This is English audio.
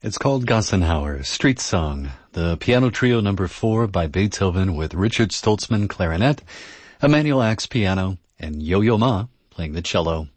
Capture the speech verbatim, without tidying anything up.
It's called Gassenhauer, Street Song, the piano trio number four by Beethoven with Richard Stoltzman clarinet, Emanuel Ax piano, and Yo-Yo Ma playing the cello.